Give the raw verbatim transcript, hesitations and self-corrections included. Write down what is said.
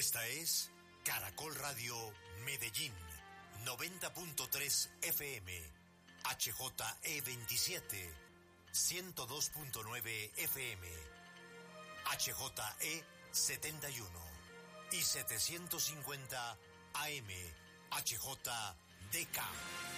Esta es Caracol Radio Medellín, noventa punto tres F M, H J E veintisiete, ciento dos punto nueve F M, H J E setenta y uno y setecientos cincuenta A M, H J D K.